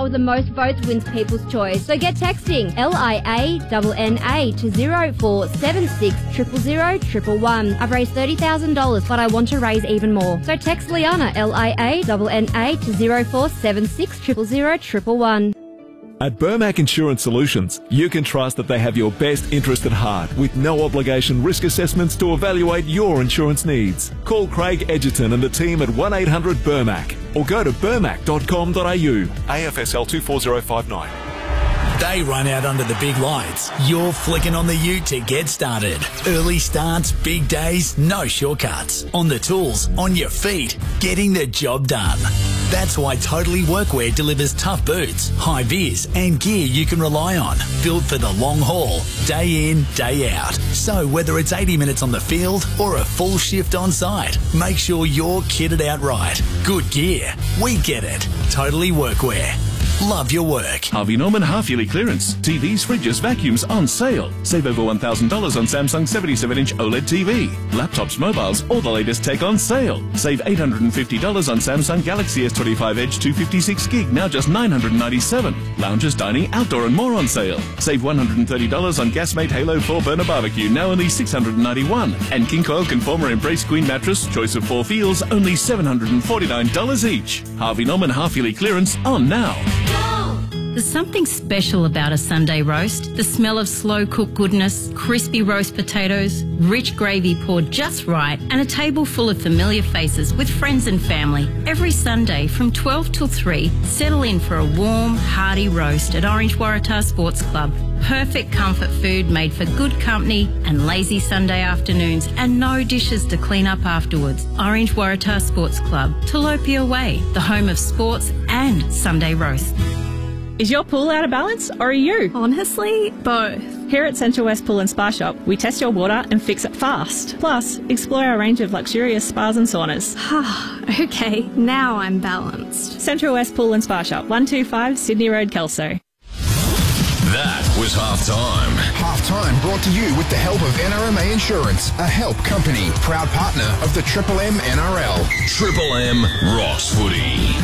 with the most votes wins People's Choice. So get texting LIANNA to 0476 000 111. I've raised $30,000, but I want to raise even more. So text Liana, LIANNA to 0476 000 111. At Burmac Insurance Solutions, you can trust that they have your best interest at heart with no obligation risk assessments to evaluate your insurance needs. Call Craig Edgerton and the team at 1-800-BURMAC or go to burmac.com.au. AFSL 24059. They run out under the big lights. You're flicking on the ute to get started. Early starts, big days, no shortcuts. On the tools, on your feet, getting the job done. That's why Totally Workwear delivers tough boots, high vis and gear you can rely on. Built for the long haul, day in, day out. So whether it's 80 minutes on the field or a full shift on site, make sure you're kitted out right. Good gear. We get it. Totally Workwear. Love your work. Harvey Norman half-yearly clearance. TVs, fridges, vacuums on sale. Save over $1,000 on Samsung 77-inch OLED TV. Laptops, mobiles, all the latest tech on sale. Save $850 on Samsung Galaxy S25 Edge 256 gig, now just $997. Lounges, dining, outdoor and more on sale. Save $130 on Gasmate Halo 4 burner barbecue, now only $691. And King Coil Conformer Embrace Queen mattress, choice of 4 feels, only $749 each. Harvey Norman half-yearly clearance on now. There's something special about a Sunday roast. The smell of slow-cooked goodness, crispy roast potatoes, rich gravy poured just right, and a table full of familiar faces with friends and family. Every Sunday from 12 till 3, settle in for a warm, hearty roast at Orange Waratah Sports Club. Perfect comfort food made for good company and lazy Sunday afternoons, and no dishes to clean up afterwards. Orange Waratah Sports Club, Tilapia Way, the home of sports and Sunday roast. Is your pool out of balance, or are you? Honestly, both. Here at Central West Pool and Spa Shop, we test your water and fix it fast. Plus, explore our range of luxurious spas and saunas. Okay, now I'm balanced. Central West Pool and Spa Shop, 125 Sydney Road, Kelso. That was Halftime. Halftime brought to you with the help of NRMA Insurance, a help company, proud partner of the Triple M NRL. Triple M Ross Footy.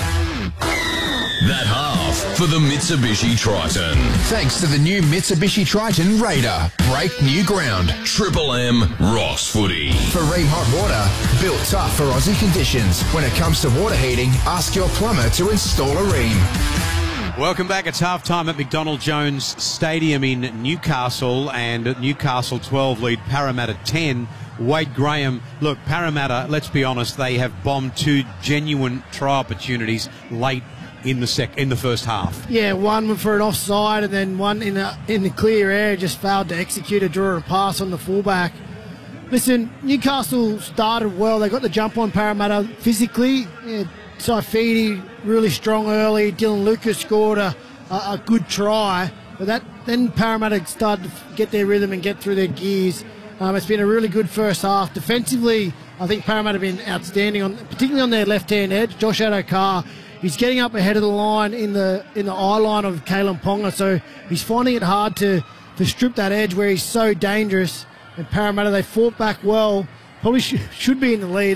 That half for the Mitsubishi Triton. Thanks to the new Mitsubishi Triton Raider. Break new ground. Triple M Ross Footy. For Ream Hot Water, built tough for Aussie conditions. When it comes to water heating, ask your plumber to install a Ream. Welcome back. It's halftime at McDonald Jones Stadium in Newcastle, and Newcastle 12 lead Parramatta 10. Wade Graham, look, Parramatta, let's be honest, they have bombed 2 genuine try opportunities late in the first half. Yeah, one for an offside and then one in the clear air, just failed to execute a draw and pass on the fullback. Listen, Newcastle started well. They got the jump on Parramatta physically. Yeah, Saifidi really strong early. Dylan Lucas scored a good try, but then Parramatta started to get their rhythm and get through their gears. It's been a really good first half. Defensively, I think Parramatta have been outstanding, particularly on their left-hand edge. Josh Adokar, he's getting up ahead of the line in the eye line of Kalen Ponga, so he's finding it hard to strip that edge where he's so dangerous. And Parramatta, they fought back well. Probably should be in the lead.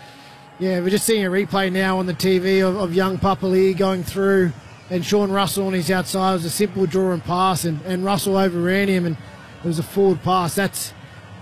We're just seeing a replay now on the TV of young Papali'i going through, and Sean Russell on his outside. It was a simple draw and pass, and Russell overran him, and it was a forward pass. That's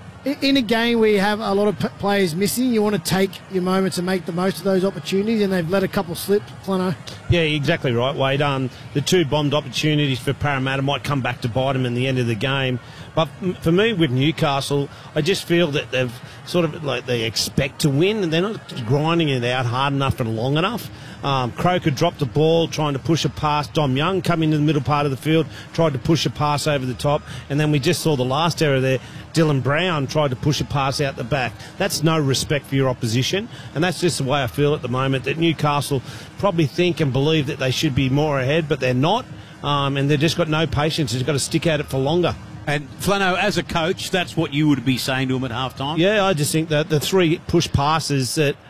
in a game where you have a lot of players missing, you want to take your moments and make the most of those opportunities, and they've let a couple slip, Plano. Yeah, exactly right, Wade. The 2 bombed opportunities for Parramatta might come back to bite them in the end of the game. But for me, with Newcastle, I just feel that they've sort of like they expect to win, and they're not grinding it out hard enough and long enough. Croker dropped the ball, trying to push a pass. Dom Young come into the middle part of the field, tried to push a pass over the top, and then we just saw the last error there. Dylan Brown tried to push a pass out the back. That's no respect for your opposition, and that's just the way I feel at the moment, that Newcastle probably think and believe that they should be more ahead, but they're not, and they've just got no patience. They've got to stick at it for longer. And Flano, as a coach, that's what you would be saying to him at halftime? Yeah, I just think that the 3 push passes that have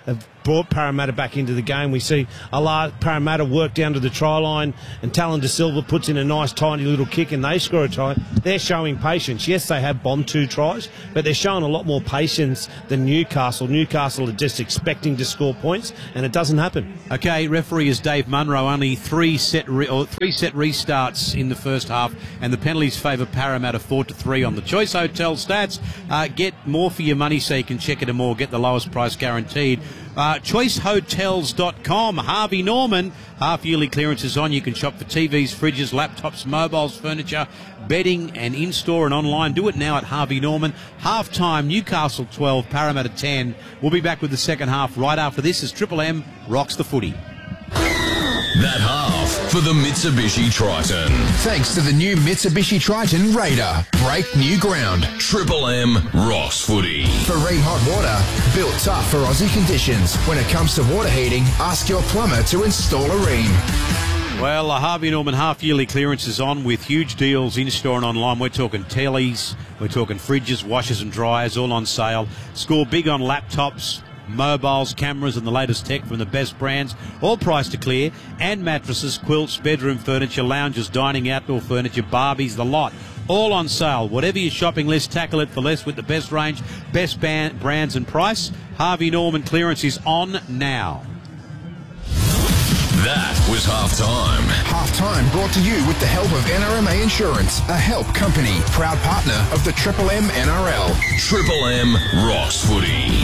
brought Parramatta back into the game. We see Parramatta work down to the try line, and Talon De Silva puts in a nice tiny little kick and they score a try. They're showing patience. Yes, they have bombed 2 tries, but they're showing a lot more patience than Newcastle. Newcastle are just expecting to score points, and it doesn't happen. Okay, referee is Dave Munro. Only three set restarts in the first half, and the penalties favour Parramatta 4-3 on the Choice Hotel stats. Get more for your money so you can check it more. Get the lowest price guaranteed. ChoiceHotels.com. Harvey Norman. Half-yearly clearance is on. You can shop for TVs, fridges, laptops, mobiles, furniture, bedding, and in-store and online. Do it now at Harvey Norman. Half-time, Newcastle 12, Parramatta 10. We'll be back with the second half right after this as Triple M rocks the footy. That half for the Mitsubishi Triton. Thanks to the new Mitsubishi Triton Raider. Break new ground. Triple M rocks footy. Marine hot water, built tough for Aussie conditions. When it comes to water heating, ask your plumber to install a Rheem. Well, Harvey Norman half-yearly clearance is on with huge deals in-store and online. We're talking tellies, we're talking fridges, washers and dryers, all on sale. Score big on laptops, mobiles, cameras and the latest tech from the best brands, all priced to clear, and mattresses, quilts, bedroom furniture, lounges, dining, outdoor furniture, Barbies, the lot. All on sale. Whatever your shopping list, tackle it for less with the best range, best brands and price. Harvey Norman clearance is on now. That was halftime. Halftime brought to you with the help of NRMA Insurance, a help company, proud partner of the Triple M NRL. Triple M rocks footy.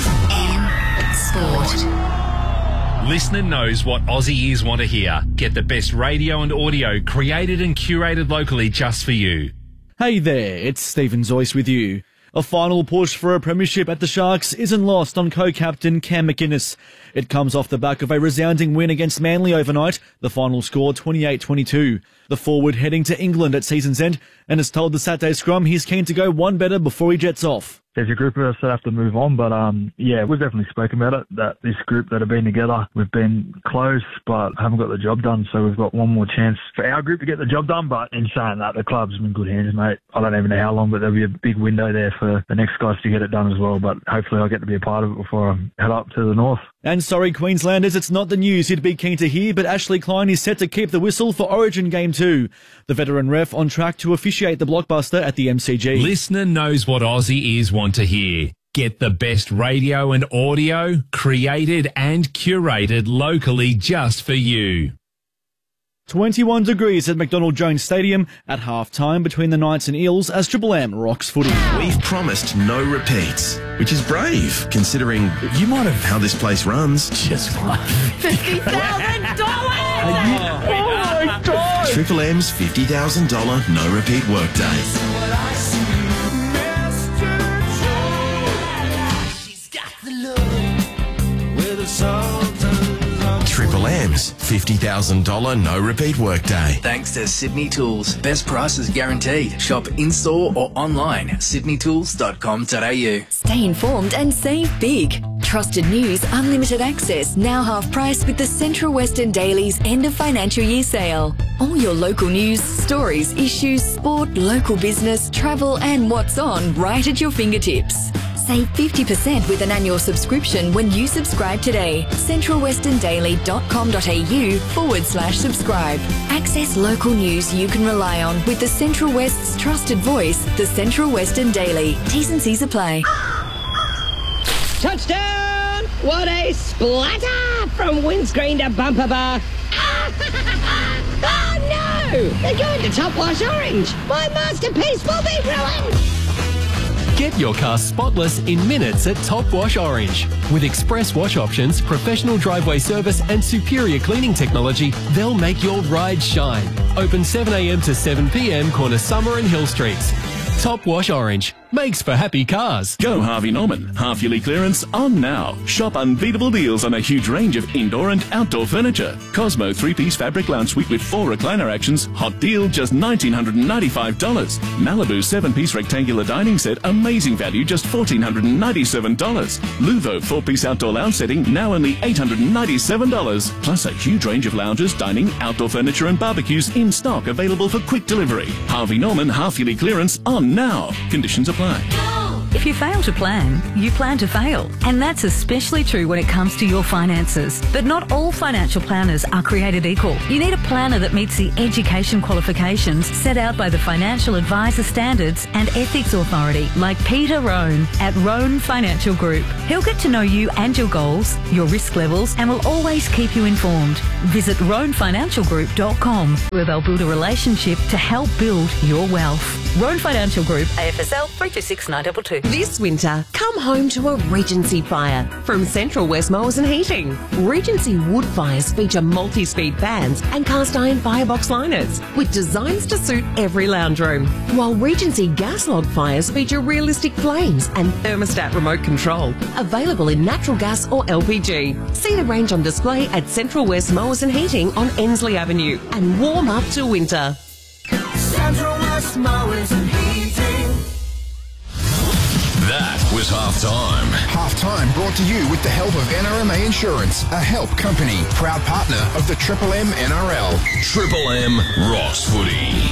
Sport. Listener knows what Aussie ears want to hear. Get the best radio and audio created and curated locally just for you. Hey there, it's Stephen Zoyce with you. A final push for a premiership at the Sharks isn't lost on co-captain Cam McInnes. It comes off the back of a resounding win against Manly overnight, the final score 28-22. The forward heading to England at season's end and has told the Saturday Scrum he's keen to go one better before he jets off. There's a group of us that have to move on, but yeah, we've definitely spoken about it, that this group that have been together, we've been close, but haven't got the job done, so we've got one more chance for our group to get the job done. But in saying that, the club's in good hands, mate. I don't even know how long, but there'll be a big window there for the next guys to get it done as well, but hopefully I'll get to be a part of it before I head up to the north. And sorry, Queenslanders, it's not the news you'd be keen to hear, but Ashley Klein is set to keep the whistle for Origin Game 2. The veteran ref on track to officiate the blockbuster at the MCG. Listener knows what Aussie ears want to hear. Get the best radio and audio created and curated locally just for you. 21 degrees at McDonald Jones Stadium at half-time between the Knights and Eels as Triple M rocks footy. We've promised no repeats, which is brave, considering you might have how this place runs. Just what? $50,000! Oh my God! Triple M's $50,000 no repeat workday. Triple M's $50,000 no repeat workday. Thanks to Sydney Tools. Best prices guaranteed. Shop in-store or online. sydneytools.com.au. Stay informed and save big. Trusted news, unlimited access, now half price with the Central Western Daily's end of financial year sale. All your local news, stories, issues, sport, local business, travel and what's on right at your fingertips. Save 50% with an annual subscription when you subscribe today. centralwesterndaily.com.au/subscribe. Access local news you can rely on with the Central West's trusted voice, the Central Western Daily. T's and C's apply. Touchdown! What a splatter from windscreen to bumper bar. Oh no! They're going to Top Wash Orange. My masterpiece will be ruined. Get your car spotless in minutes at Top Wash Orange. With express wash options, professional driveway service and superior cleaning technology, they'll make your ride shine. Open 7 a.m. to 7 p.m. corner Summer and Hill Streets. Top Wash Orange. Makes for happy cars. Go Harvey Norman. Half-yearly clearance on now. Shop unbeatable deals on a huge range of indoor and outdoor furniture. Cosmo 3-piece fabric lounge suite with 4 recliner actions. Hot deal, just $1,995. Malibu 7-piece rectangular dining set. Amazing value, just $1,497. Luvo 4-piece outdoor lounge setting. Now only $897. Plus a huge range of lounges, dining, outdoor furniture and barbecues in stock available for quick delivery. Harvey Norman half-yearly clearance on now. Conditions apply. If you fail to plan, you plan to fail. And that's especially true when it comes to your finances. But not all financial planners are created equal. You need a planner that meets the education qualifications set out by the Financial Advisor Standards and Ethics Authority, like Peter Rohn at Rohn Financial Group. He'll get to know you and your goals, your risk levels, and will always keep you informed. Visit rohnfinancialgroup.com, where they'll build a relationship to help build your wealth. Rohn Financial Group, AFSL 326922. This winter, come home to a Regency fire from Central West Mowers and Heating. Regency wood fires feature multi-speed fans and cast iron firebox liners with designs to suit every lounge room, while Regency gas log fires feature realistic flames and thermostat remote control, available in natural gas or LPG. See the range on display at Central West Mowers and Heating on Ensley Avenue and warm up to winter. Central West Mowers and Heating. That was halftime. Halftime brought to you with the help of NRMA Insurance, a help company, proud partner of the Triple M NRL. Triple M Ross Footy.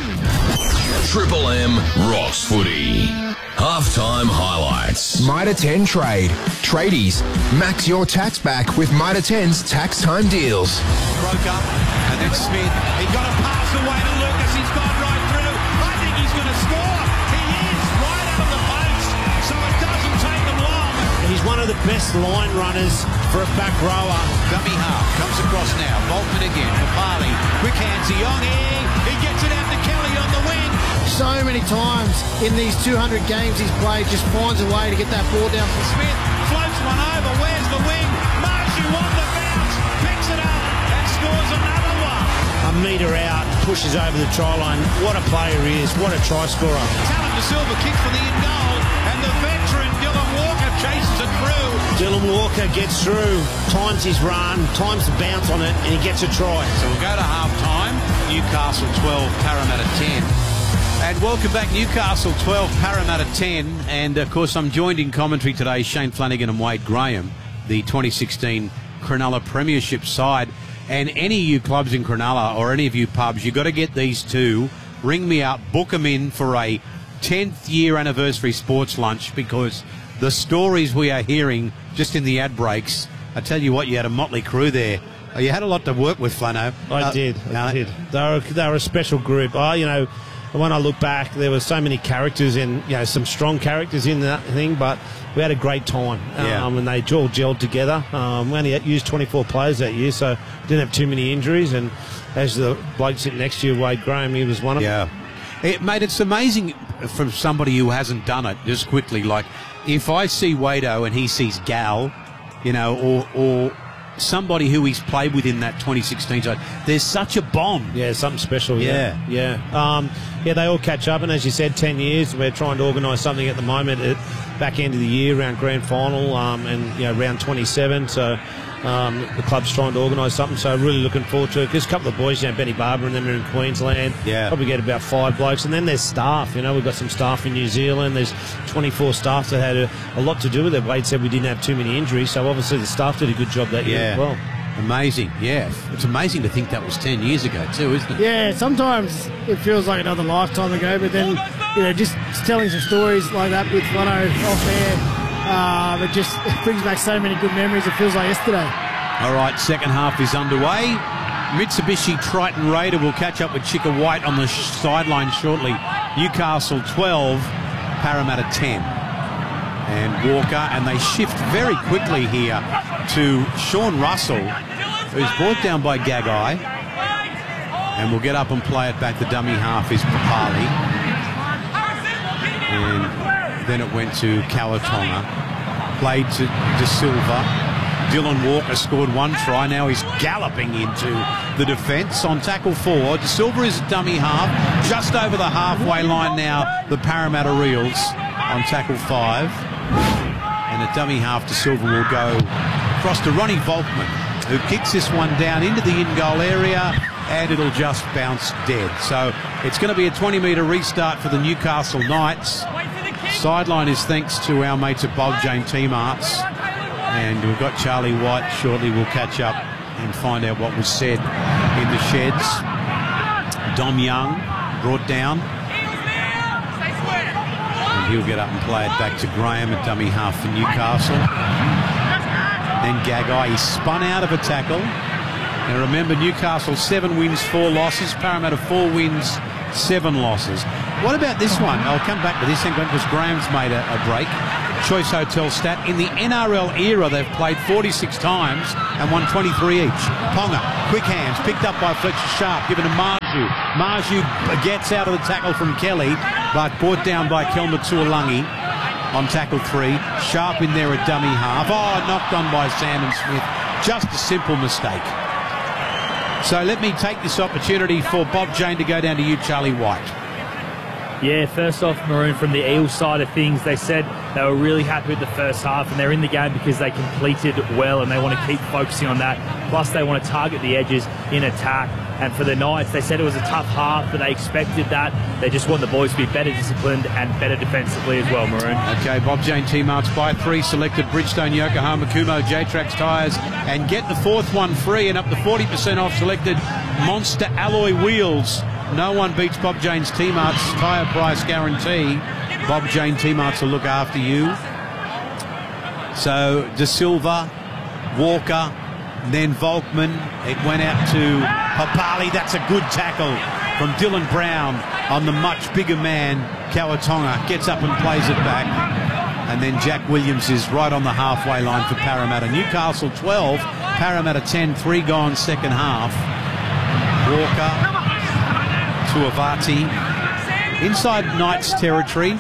Triple M Ross Footy. Halftime highlights. Mitre 10 Trade. Tradies. Max your tax back with Mitre 10's tax time deals. Broke up, and then Smith. He got a pass away to Lucas. He's gone right through. I think he's going to score. He is right out of the post, so it doesn't take them long. He's one of the best line runners for a back rower. Dummy half comes across now. Boltman again. Papali. Quick hands. Young. He gets it out to Kelly on the wing. So many times in these 200 games he's played, just finds a way to get that ball down. Smith floats one over. Where's the wing? Marshy won the bounce. Picks it up and scores another one. A metre out, pushes over the try line. What a player he is. What a try scorer. Talon De Silva kicks for the in goal, and the veteran Dylan Walker chases it through. Dylan Walker gets through, times his run, times the bounce on it, and he gets a try. So we'll go to half-time. Newcastle 12, Parramatta 10. And welcome back, Newcastle 12, Parramatta 10. And, of course, I'm joined in commentary today, Shane Flanagan and Wade Graham, the 2016 Cronulla Premiership side. And any of you clubs in Cronulla or any of you pubs, you've got to get these two. Ring me up, book them in for a 10th year anniversary sports lunch, because the stories we are hearing just in the ad breaks, I tell you what, you had a motley crew there. You had a lot to work with, Flano. I did. They were a special group. When I look back, there were so many characters and some strong characters in that thing, but we had a great time. And they all gelled together. We only used 24 players that year, so didn't have too many injuries. And as the bloke sitting next to you, Wade Graham, he was one of them. Mate, it's amazing from somebody who hasn't done it, just quickly. Like, if I see Wado and he sees Gal, or somebody who he's played with in that 2016 side, there's such a bond. Yeah, something special. Yeah, they all catch up, and as you said, 10 years. We're trying to organise something at the moment at back end of the year around grand final and round 27. So the club's trying to organise something. So really looking forward to it. There's a couple of boys, Benny Barber and them are in Queensland. Yeah, probably get about 5 blokes, and then there's staff. We've got some staff in New Zealand. There's 24 staff that had a lot to do with it. Wade said we didn't have too many injuries, so obviously the staff did a good job that year as well. Amazing, yeah. It's amazing to think that was 10 years ago too, isn't it? Yeah, sometimes it feels like another lifetime ago, but then, just telling some stories like that with Flano off air, it brings back so many good memories. It feels like yesterday. All right, second half is underway. Mitsubishi Triton Raider will catch up with Chicka White on the sideline shortly. Newcastle 12, Parramatta 10. And Walker, and they shift very quickly here to Sean Russell, who's brought down by Gagai, and will get up and play it back. The dummy half is Papali, and then it went to Kalatonga, played to De Silva. Dylan Walker scored 1 try. Now he's galloping into the defence on tackle 4. De Silva is a dummy half, just over the halfway line now. The Parramatta Reels on tackle 5. And a dummy half to Silva will go across to Ronnie Volkman, who kicks this one down into the in-goal area, and it'll just bounce dead. So it's going to be a 20-metre restart for the Newcastle Knights. Sideline is thanks to our mates at Bob Jane Team Arts. And we've got Charlie White shortly. We'll catch up and find out what was said in the sheds. Dom Young brought down. And he'll get up and play it back to Graham at dummy half for Newcastle. Then Gagai, he spun out of a tackle. Now remember, Newcastle 7 wins, 4 losses. Parramatta 4 wins, 7 losses. What about this one? I'll come back to this thing because Graham's made a break. Choice Hotel stat. In the NRL era, they've played 46 times and won 23 each. Ponga, quick hands, picked up by Fletcher Sharp, given to Marju. Marju gets out of the tackle from Kelly, but brought down by Kelma Tuolangi on tackle 3. Sharp in there at dummy half. Oh, knocked on by Sandon Smith. Just a simple mistake. So let me take this opportunity for Bob Jane to go down to you, Charlie White. Yeah, first off, Maroon, from the Eels side of things, they said they were really happy with the first half and they're in the game because they completed well and they want to keep focusing on that. Plus, they want to target the edges in attack. And for the Knights, they said it was a tough half, but they expected that. They just want the boys to be better disciplined and better defensively as well, Maroon. Okay, Bob Jane T-Marts by 3, selected Bridgestone, Yokohama, Kumo, J-Trax tyres, and get the 4th one free and up to 40% off selected Monster Alloy wheels. No one beats Bob Jane's T-Marts tyre price guarantee. Bob Jane T-Marts will look after you. So De Silva, Walker, then Volkman. It went out to Papali. That's a good tackle from Dylan Brown on the much bigger man, Kawatonga. Gets up and plays it back. And then Jack Williams is right on the halfway line for Parramatta. Newcastle 12, Parramatta 10, 3 gone second half. Walker to Avati. Inside Knights territory.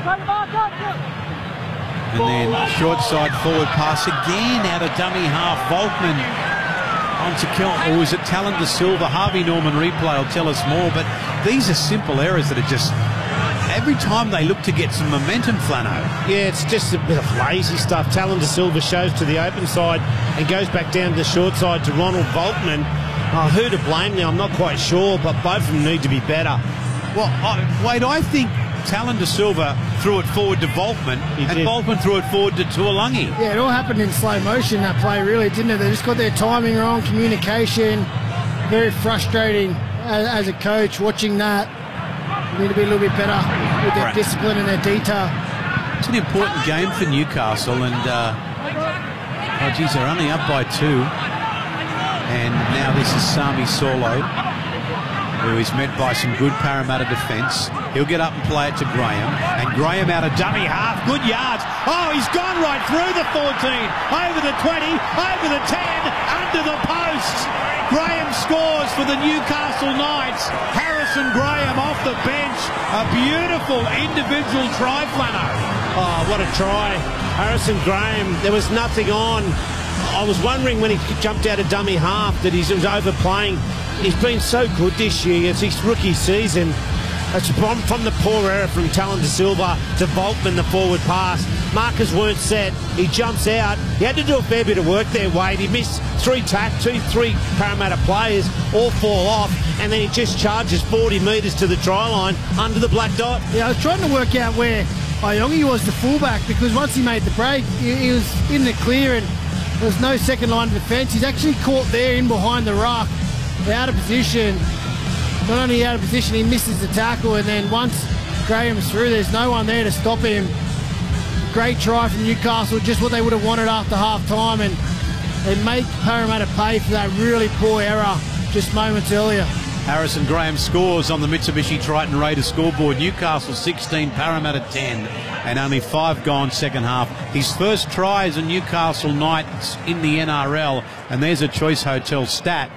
And then short side forward pass again out of dummy half. Volkman onto Kel. Or was it Talon De Silva? Harvey Norman replay will tell us more. But these are simple errors that are just... Every time they look to get some momentum, Flano. Yeah, it's just a bit of lazy stuff. Talon De Silva shows to the open side and goes back down to the short side to Ronald Volkman. Oh, who to blame now, I'm not quite sure, but both of them need to be better. Well, Wade, I think Talon De Silva threw it forward to Volkman, and Volkman threw it forward to Tuolangi. Yeah, it all happened in slow motion, that play, really, didn't it? They just got their timing wrong, communication. Very frustrating as a coach watching that. They need to be a little bit better with their discipline and their detail. It's an important game for Newcastle, and oh geez, they're only up by 2. And now this is Sami Solo, who is met by some good Parramatta defence. He'll get up and play it to Graham. And Graham out of dummy half. Good yards. Oh, he's gone right through the 14. Over the 20. Over the 10. Under the post. Graham scores for the Newcastle Knights. Harrison Graham off the bench. A beautiful individual try, Flano. Oh, what a try. Harrison Graham, there was nothing on. I was wondering when he jumped out of dummy half that he was overplaying. He's been so good this year. It's his rookie season. That's from the poor error from Talon De Silva to Volkman, the forward pass. Markers weren't set. He jumps out. He had to do a fair bit of work there, Wade. He missed three Parramatta players, all fall off, and then he just charges 40 metres to the try line under the black dot. Yeah, I was trying to work out where Iongi was, the fullback, because once he made the break, he was in the clear and there was no second line of defence. He's actually caught there in behind the ruck. They're out of position. Not only out of position, he misses the tackle, and then once Graham's through, there's no one there to stop him. Great try from Newcastle, just what they would have wanted after half-time, and they make Parramatta pay for that really poor error just moments earlier. Harrison Graham scores on the Mitsubishi Triton Raiders scoreboard. Newcastle 16, Parramatta 10, and only 5 gone second half. His first try as a Newcastle Knights in the NRL, and there's a Choice Hotel stat.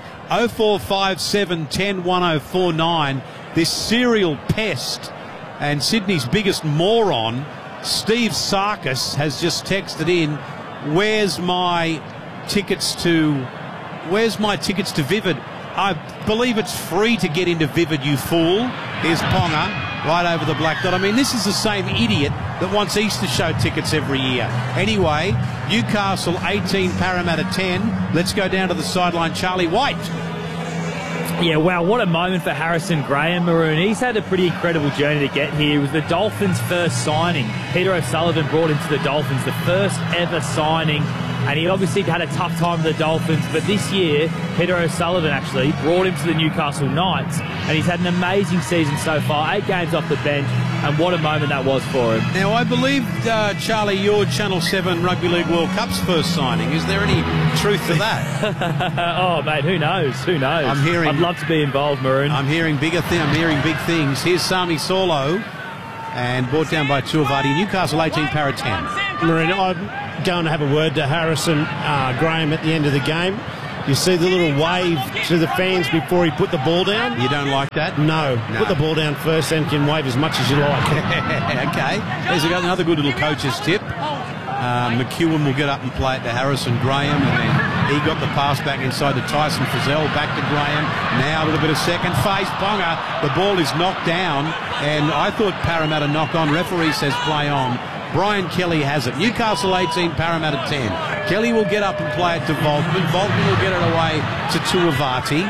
0457 10 1049. This serial pest and Sydney's biggest moron, Steve Sarkis, has just texted in, where's my tickets to Vivid? I believe it's free to get into Vivid, you fool. Here's Ponga right over the black dot. I mean, this is the same idiot that wants Easter show tickets every year. Anyway, Newcastle 18, Parramatta 10. Let's go down to the sideline. Charlie White. Yeah, wow, what a moment for Harrison Graham, Maroon. He's had a pretty incredible journey to get here. It was the Dolphins' first signing. Peter O'Sullivan brought him to the Dolphins, the first ever signing. And he obviously had a tough time with the Dolphins, but this year, Peter O'Sullivan actually brought him to the Newcastle Knights, and he's had an amazing season so far. 8 games off the bench, And what a moment that was for him. Now, I believe, Charlie, your Channel 7 Rugby League World Cup's first signing. Is there any truth to that? Oh, mate, who knows? Who knows? I'd love to be involved, Maroon. I'm hearing big things. Here's Sami Solo, and brought down by Tuivati. Newcastle 18, Para 10. Maroon, I'm going to have a word to Harrison Graham at the end of the game. You see the little wave to the fans before he put the ball down? You don't like that? No. Put the ball down first and can wave as much as you like. Okay. There's another good little coach's tip. McEwen will get up and play it to Harrison Graham, and then he got the pass back inside to Tyson Frizzell, back to Graham. Now a little bit of second face. Ponga, the ball is knocked down, and I thought Parramatta knock on. Referee says play on. Brian Kelly has it. Newcastle 18, Parramatta 10. Kelly will get up and play it to Volkman. Volkman will get it away to Tuivati.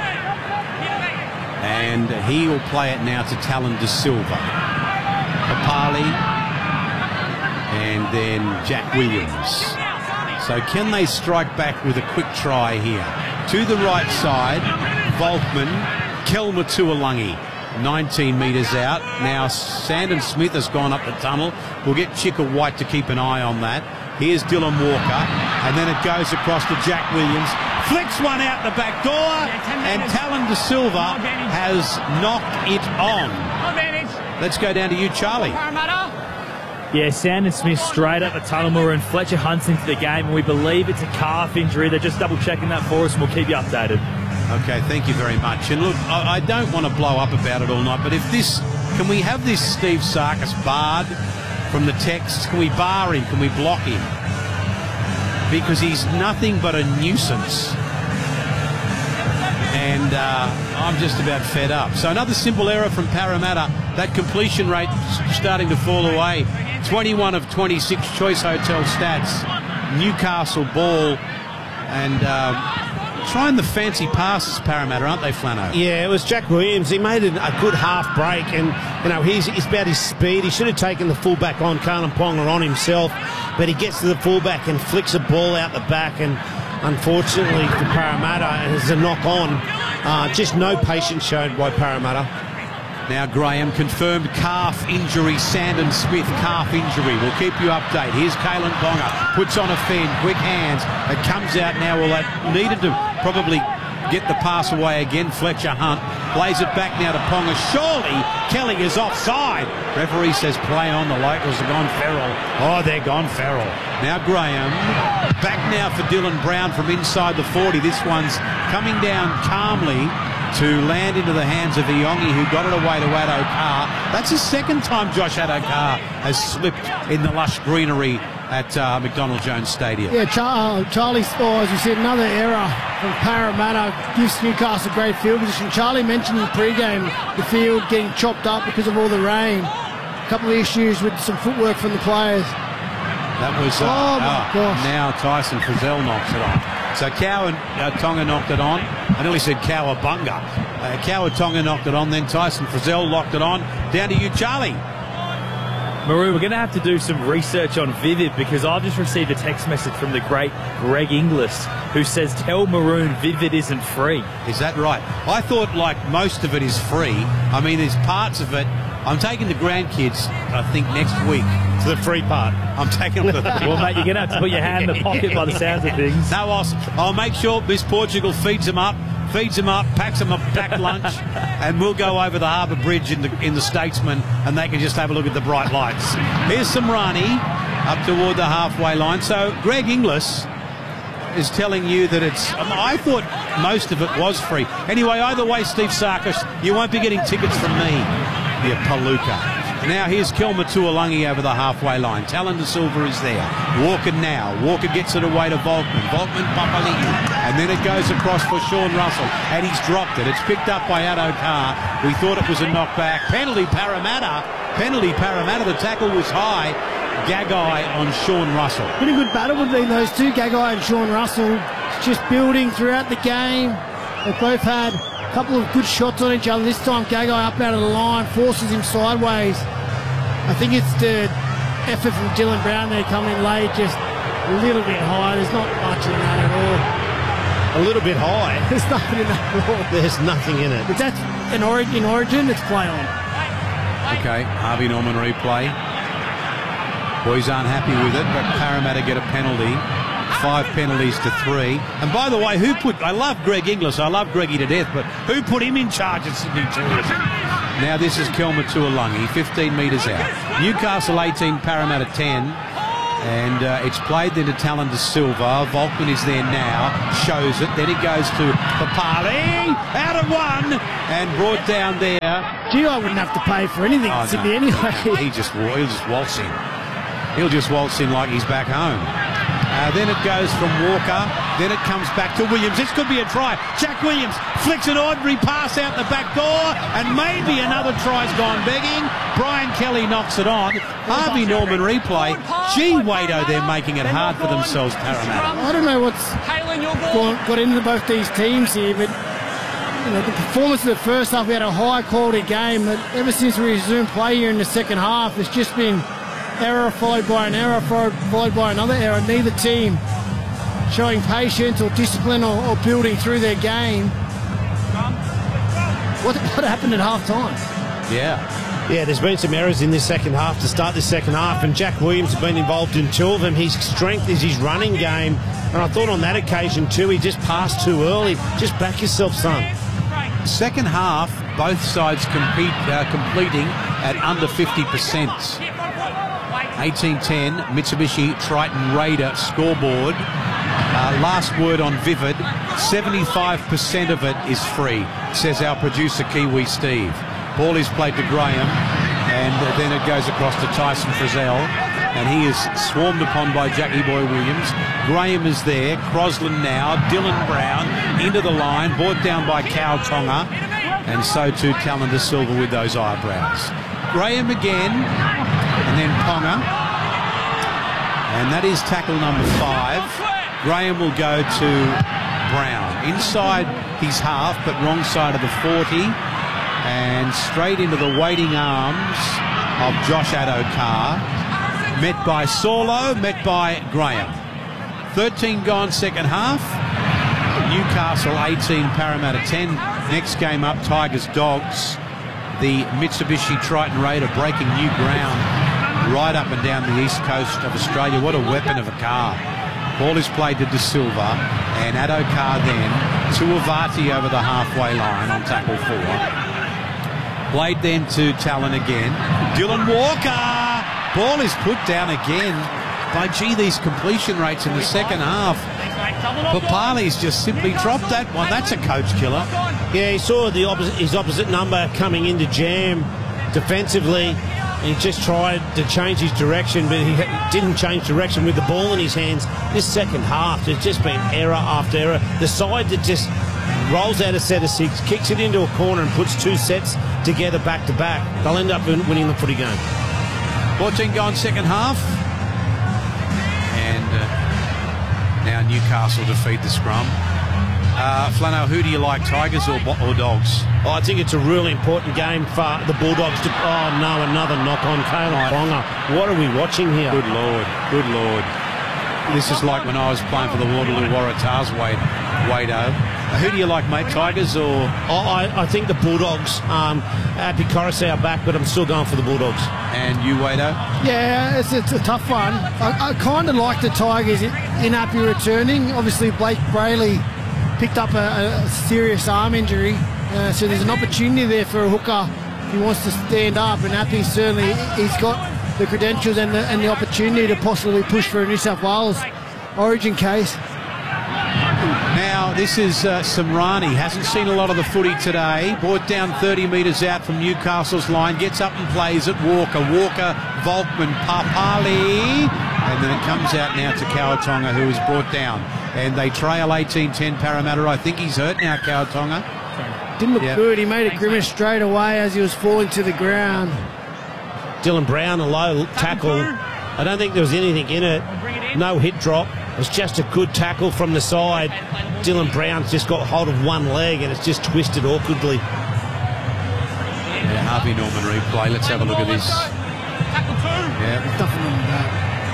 And he will play it now to Talon De Silva. Papali. And then Jack Williams. So can they strike back with a quick try here? To the right side, Volkman, Kelma Tuolangi. 19 metres out. Now Sandon Smith has gone up the tunnel. We'll get Chicka White to keep an eye on that. Here's Dylan Walker. And then it goes across to Jack Williams. Flicks one out the back door. And Talon De Silva has knocked it on. Let's go down to you, Charlie. Yeah, Sandon Smith straight up the tunnel. Maroon. Fletcher Hunt's into the game, and we believe it's a calf injury. They're just double-checking that for us, and we'll keep you updated. Okay, thank you very much. And look, I don't want to blow up about it all night, but can we have this Steve Sarkis barred from the texts? Can we bar him? Can we block him? Because he's nothing but a nuisance. And I'm just about fed up. So another simple error from Parramatta. That completion rate starting to fall away. 21 of 26 Choice Hotel stats. Newcastle ball. And trying the fancy passes, Parramatta, aren't they, Flano? Yeah, it was Jack Williams. He made a good half break, and he's about his speed. He should have taken the fullback on, Kalyn Ponga on himself, but he gets to the fullback and flicks a ball out the back, and unfortunately for Parramatta, there's a knock on. Just no patience shown by Parramatta. Now Graham confirmed calf injury. Sandon Smith calf injury. We'll keep you updated. Here's Kalyn Ponga. Puts on a fend. Quick hands. It comes out now. Well, that needed to probably get the pass away again. Fletcher Hunt plays it back now to Ponga. Surely Kelly is offside. Referee says play on. The locals have gone feral. Oh, they're gone feral. Now Graham. Back now for Dylan Brown from inside the 40. This one's coming down calmly to land into the hands of Iongi, who got it away to Addo Carr. That's the second time Josh Addo Carr has slipped in the lush greenery at McDonald Jones Stadium. Yeah, Charlie Spore, as you said, another error from Parramatta gives Newcastle great field position. Charlie mentioned in pre-game the field getting chopped up because of all the rain. A couple of issues with some footwork from the players. That was now Tyson Frizzell knocks it on. So Tonga knocked it on. I nearly said Cowabunga. Tonga knocked it on, then Tyson Frizzell locked it on. Down to you, Charlie. Maroon, we're going to have to do some research on Vivid, because I've just received a text message from the great Greg Inglis, who says, tell Maroon Vivid isn't free. Is that right? I thought like most of it is free. I mean, there's parts of it. I'm taking the grandkids, I think, next week. To the free part. I'm taking them to the free Well, mate, you're going to have to put your hand in the pocket by the sounds of things. No, I'll make sure Miss Portugal feeds them up, packs them a packed lunch, and we'll go over the Harbour Bridge in the Statesman, and they can just have a look at the bright lights. Here's Samrani up toward the halfway line. So Greg Inglis is telling you that it's... I thought most of it was free. Anyway, either way, Steve Sarkis, you won't be getting tickets from me, you palooka. Now here's Kelma Tuolangi over the halfway line. Talon De Silva is there. Walker now. Walker gets it away to Volkman. Volkman Papali'i. And then it goes across for Sean Russell. And he's dropped it. It's picked up by Addo Carr. We thought it was a knockback. Penalty Parramatta. The tackle was high. Gagai on Sean Russell. Pretty good battle between those two, Gagai and Sean Russell. Just building throughout the game. They've both had a couple of good shots on each other. This time Gagai up out of the line, forces him sideways. I think it's the effort from Dylan Brown there coming in late, just a little bit high. There's not much in that at all. A little bit high? There's nothing in that at all. There's nothing in it. But that's in Origin, it's play on. Okay, Harvey Norman replay. Boys aren't happy with it, but Parramatta get a penalty. 5 penalties to 3. And by the way, I love Greg Inglis, I love Greggy to death, but who put him in charge of Sydney Tourism? Now this is Kelma Tuolungi, 15 metres out. Newcastle 18, Parramatta 10. And it's played then to Talon De Silva. Volkman is there now, shows it. Then it goes to Papali, out of 1, and brought down there. Gee, I wouldn't have to pay for anything in Sydney anyway. He'll just waltz in. He'll just waltz in like he's back home. Then it goes from Walker. Then it comes back to Williams. This could be a try. Jack Williams flicks an ordinary pass out the back door, and maybe another try's gone begging. Brian Kelly knocks it on. Harvey Norman replay. Gee, Wado, they're making it hard for themselves, Parramatta. I don't know what's got into both these teams here, but the performance of the first half, we had a high-quality game, but ever since we resumed play here in the second half, it's just been error followed by an error followed by another error. Neither team showing patience or discipline or building through their game. What happened at half-time? Yeah, there's been some errors in this second half to start this second half, and Jack Williams has been involved in 2 of them. His strength is his running game, and I thought on that occasion too, he just passed too early. Just back yourself, son. Second half, both sides completing at under 50%. 18-10, Mitsubishi Triton Raider scoreboard. Last word on Vivid, 75% of it is free, says our producer Kiwi Steve. Ball is played to Graham, and then it goes across to Tyson Frizzell, and he is swarmed upon by Jackie Boy Williams. Graham is there, Crosland now, Dylan Brown into the line, brought down by Cal Tonga, and so too Talon De Silva with those eyebrows. Graham again, and then Ponga, and that is tackle number 5. Graham will go to Brown. Inside his half, but wrong side of the 40, and straight into the waiting arms of Josh Addo-Carr. Met by Saulo, met by Graham. 13 gone second half. Newcastle 18, Parramatta 10. Next game up, Tigers Dogs. The Mitsubishi Triton Raider breaking new ground right up and down the east coast of Australia. What a weapon of a car. Ball is played to De Silva, and Addo-Carr then to Avati over the halfway line on tackle 4. Played then to Talon again. Dylan Walker. Ball is put down again. By gee, these completion rates in the second half. Papali's just simply dropped that one. That's a coach killer. Yeah, he saw his opposite number coming into jam defensively. He just tried to change his direction, but he didn't change direction with the ball in his hands. This second half, there's just been error after error. The side that just rolls out a set of 6, kicks it into a corner and puts 2 sets together back to back, they'll end up winning the footy game. 14 gone second half. And now Newcastle defeat the scrum. Flano, who do you like, Tigers or Dogs? Oh, I think it's a really important game for the Bulldogs to... Oh, no, another knock on Kalyn Ponga. What are we watching here? Good Lord, good Lord. This is like when I was playing for the Waterloo Waratahs, Wado. Who do you like, mate, Tigers or... I think the Bulldogs. Happy Coruscant back, but I'm still going for the Bulldogs. And you, Wado? Yeah, it's a tough one. I kind of like the Tigers in Happy returning. Obviously, Blake Brayley picked up a serious arm injury, so there's an opportunity there for a hooker if he wants to stand up, and Happy certainly, he's got the credentials and the opportunity to possibly push for a New South Wales Origin case. Now, this is Samrani. Hasn't seen a lot of the footy today. Brought down 30 metres out from Newcastle's line. Gets up and plays at Walker. Walker, Volkman, Papali. And then it comes out now to Kawatonga, who is brought down. And they trail 18-10 Parramatta. I think he's hurt now, Kawatonga. Didn't look good. He made a grimace straight away as he was falling to the ground. Dylan Brown, a low tackle. I don't think there was anything in it. No hit drop. It was just a good tackle from the side. Dylan Brown's just got hold of one leg and it's just twisted awkwardly. Yeah, Harvey Norman replay. Let's have a look at this. Yeah. Nothing wrong with that.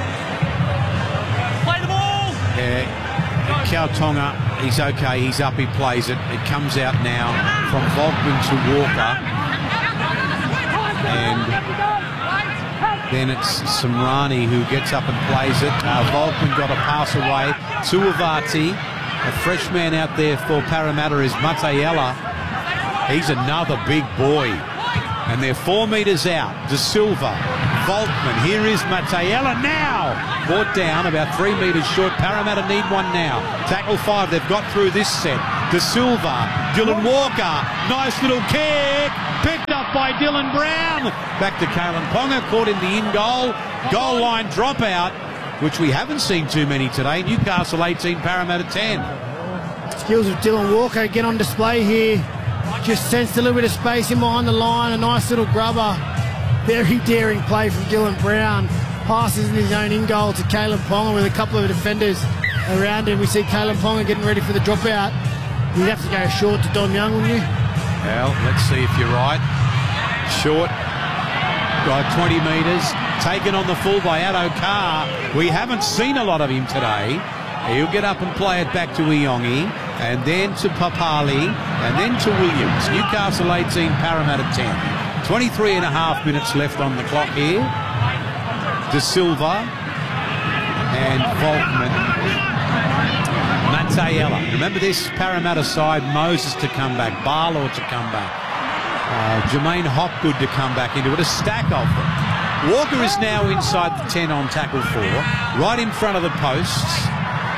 Play the ball! Yeah. Kawatonga, he's okay. He's up. He plays it. It comes out now from Volkman to Walker. And then it's Samrani who gets up and plays it. Volkman got a pass away. Tuivati, a fresh man out there for Parramatta is Matayella. He's another big boy. And they're 4 metres out. De Silva, Volkman. Here is Matayella now. Brought down about 3 metres short. Parramatta need one now. Tackle 5. They've got through this set. De Silva, Dylan Walker. Nice little kick. Picked up by Dylan Brown. Back to Kalen Ponga. Caught in the in-goal. Goal line dropout, which we haven't seen too many today. Newcastle 18, Parramatta 10. Skills of Dylan Walker again on display here. Just sensed a little bit of space in behind the line. A nice little grubber. Very daring play from Dylan Brown. Passes in his own in-goal to Kalen Ponga with a couple of defenders around him. We see Kalen Ponga getting ready for the dropout. You'd have to go short to Dom Young, wouldn't you? Well, let's see if you're right. Short, right, 20 metres. Taken on the full by Addo Carr. We haven't seen a lot of him today. He'll get up and play it back to Iongi, and then to Papali, and then to Williams. Newcastle 18, Parramatta 10. 23 and a half minutes left on the clock here. De Silva and Volkman. Matayella. Remember this Parramatta side, Moses to come back, Barlaw to come back, Jermaine Hopgood to come back into it, a stack of them. Walker is now inside the 10 on tackle 4, right in front of the posts.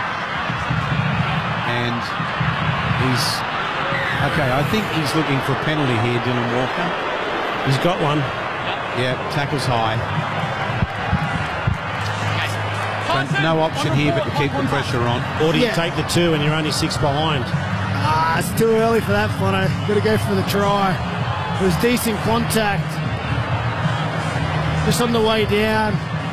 And he's... Okay, I think he's looking for a penalty here, Dylan Walker. He's got one. Yeah, tackles high. So no option here but to keep the pressure on. Or do you take the 2 and you're only 6 behind? It's too early for that, Fono. Got to go for the try. It was decent contact. Just on the way down.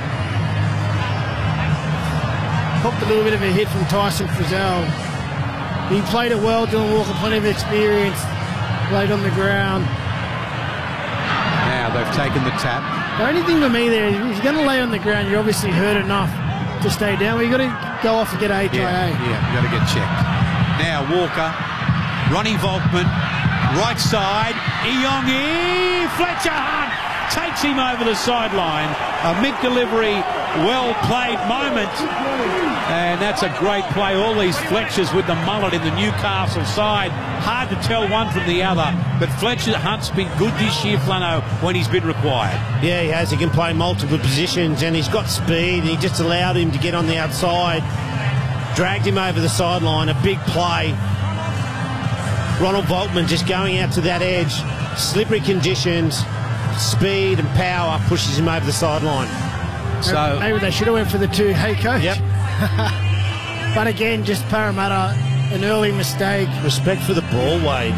Popped a little bit of a hit from Tyson Frizzell. He played it well. Dylan Walker, plenty of experience. Played on the ground. Now they've taken the tap. The only thing for me there, if you're going to lay on the ground, you're obviously hurt enough to stay down. Well, you've got to go off and get HIA. Yeah, you've got to get checked. Now Walker, Ronnie Volkman, right side, Iongi, Fletcher Hunt takes him over the sideline. A mid-delivery, well-played moment. And that's a great play. All these Fletchers with the mullet in the Newcastle side. Hard to tell one from the other. But Fletcher Hunt's been good this year, Flano, when he's been required. Yeah, he has. He can play multiple positions and he's got speed. And he just allowed him to get on the outside. Dragged him over the sideline. A big play. Ronald Volkman just going out to that edge. Slippery conditions. Speed and power pushes him over the sideline. So maybe they should have went for the 2. Hey, coach. Yep. But again, just Parramatta, an early mistake. Respect for the ball, Wade.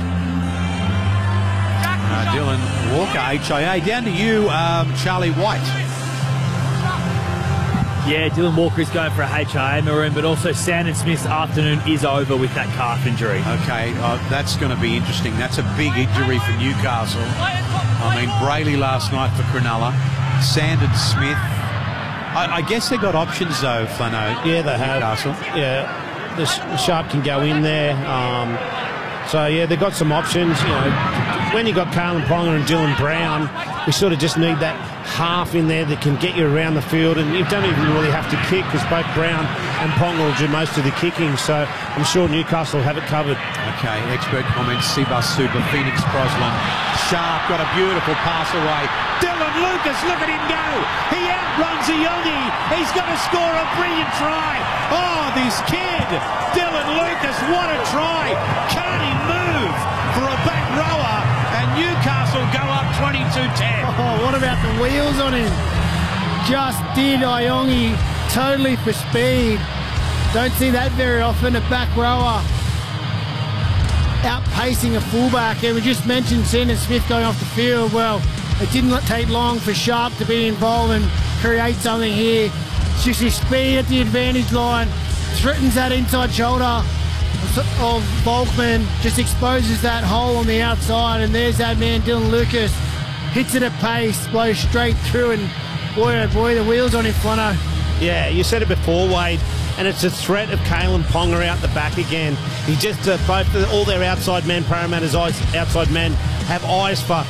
Dylan Walker, HIA. Down to you, Charlie White. Yeah, Dylan Walker is going for a HIA, Maroon, but also Sandon Smith's afternoon is over with that calf injury. Okay, that's going to be interesting. That's a big injury for Newcastle. I mean, Brayley last night for Cronulla. Sandon Smith. I guess they got options though, Flano. Yeah, they have. Newcastle. Yeah, the Sharp can go in there. So yeah, they've got some options. You know, when you got Kalen Ponga and Dylan Brown, we sort of just need that half in there that can get you around the field, and you don't even really have to kick because both Brown and Ponga will do most of the kicking. So I'm sure Newcastle will have it covered. Okay, expert comments. Seabus Super, Phoenix Crosland. Sharp got a beautiful pass away. Dylan Lucas, look at him go. He outruns Iongi. He's going to score a brilliant try. Oh, this kid, Dylan Lucas, what a try. Can't he move for a back rower? And Newcastle go up 22-10. Oh, what about the wheels on him? Just did Iongi totally for speed. Don't see that very often, a back rower outpacing a fullback. And we just mentioned Sandon Smith going off the field. Well, it didn't take long for Sharp to be involved and create something here. It's just his speed at the advantage line. Threatens that inside shoulder of Volkman. Just exposes that hole on the outside. And there's that man, Dylan Lucas. Hits it at pace, blows straight through. And boy, oh boy, the wheels on him, Flano. Yeah, you said it before, Wade. And it's a threat of Kalen Ponga out the back again. He just, all their outside men, Parramatta's outside men, have eyes for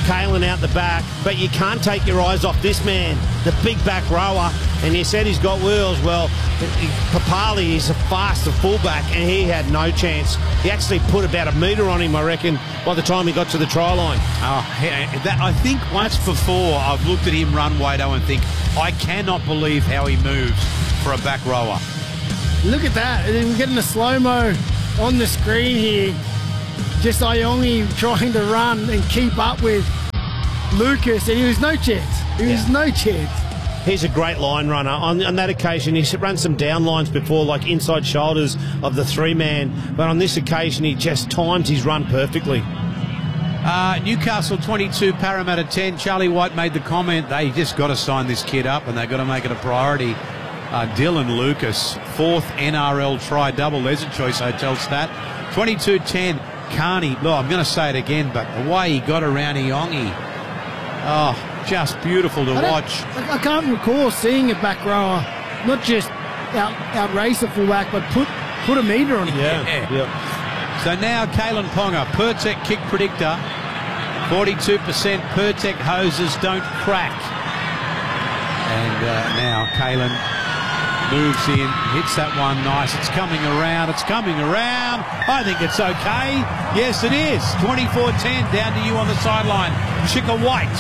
Kalen out the back, but you can't take your eyes off this man, the big back rower. And you said he's got wheels. Well, Papali is a faster fullback, and he had no chance. He actually put about a metre on him, I reckon, by the time he got to the try line. I think once before I've looked at him run, Wado, and think, I cannot believe how he moves for a back rower. Look at that. And then we're getting a slow-mo on the screen here. Just Iongi trying to run and keep up with Lucas, and he was no chance. He was no chance. He's a great line runner. On that occasion, he ran some down lines before, like inside shoulders of the three-man. But on this occasion, he just timed his run perfectly. Newcastle 22, Parramatta 10. Charlie White made the comment, they just got to sign this kid up and they've got to make it a priority. Dylan Lucas, 4th NRL try-double. There's a Choice Hotel stat. 22-10, Carney. Look, I'm going to say it again, but the way he got around Iongi, just beautiful to watch. I can't recall seeing a back rower not just outrace a fullback, but put a metre on him. Yeah. So now Kalen Ponga, Pertek kick predictor, 42%. Pertek hoses don't crack. And now Kalen moves in, hits that one nice. It's coming around. It's coming around. I think it's okay. Yes, it is. 24-10 down to you on the sideline. Chicka White.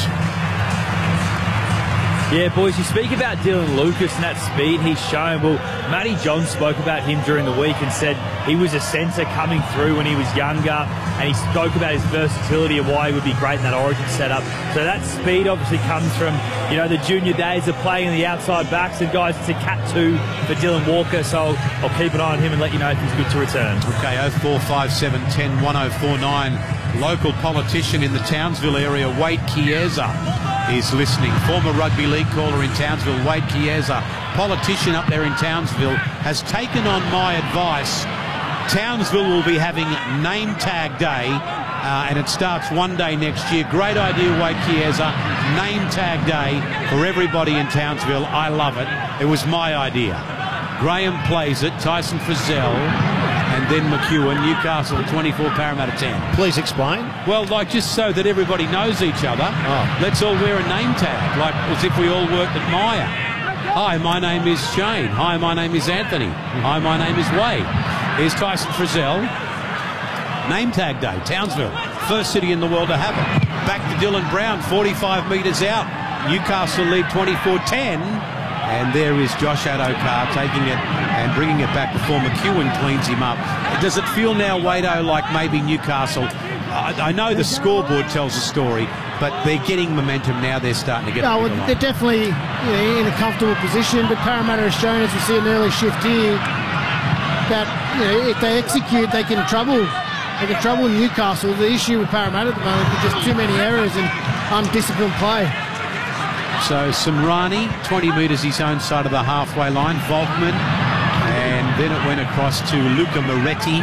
Yeah, boys, you speak about Dylan Lucas and that speed he's shown. Well, Matty John spoke about him during the week and said he was a centre coming through when he was younger, and he spoke about his versatility and why he would be great in that Origin setup. So that speed obviously comes from, the junior days of playing the outside backs. And guys, it's a cat 2 for Dylan Walker, so I'll keep an eye on him and let you know if he's good to return. Okay, 0457 10 1049. Local politician in the Townsville area, Wade Chiesa, is listening. Former rugby league caller in Townsville, Wade Chiesa, politician up there in Townsville, has taken on my advice. Townsville will be having name tag day, and it starts one day next year. Great idea, Wade Chiesa. Name tag day for everybody in Townsville. I love it. It was my idea. Graham plays it, Tyson Frizzell, and then McEwen. Newcastle 24, Parramatta 10. Please explain. Well, just so that everybody knows each other, let's all wear a name tag, like as if we all worked at Myer. Hi, my name is Shane. Hi, my name is Anthony. Hi, my name is Wade. Here's Tyson Frizzell. Name tag day, Townsville. First city in the world to have it. Back to Dylan Brown, 45 metres out. Newcastle lead 24-10. And there is Josh Adokar taking it and bringing it back before McEwen cleans him up. Does it feel now, Wado, like maybe Newcastle? I know the scoreboard tells a story, but they're getting momentum now. They're starting to get. No, they're definitely in a comfortable position. But Parramatta has shown, as we see an early shift here, that if they execute, they can trouble Newcastle. The issue with Parramatta at the moment is just too many errors and undisciplined play. So Samrani, 20 metres his own side of the halfway line. Volkman, and then it went across to Luca Moretti.